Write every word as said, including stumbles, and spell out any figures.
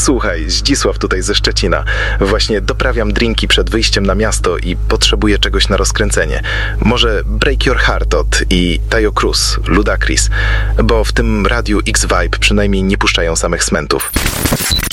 Słuchaj, Zdzisław tutaj ze Szczecina. Właśnie doprawiam drinki przed wyjściem na miasto i potrzebuję czegoś na rozkręcenie. Może Break Your Heart od i Taio Cruz, Ludacris, bo w tym radiu X-Vibe przynajmniej nie puszczają samych smentów.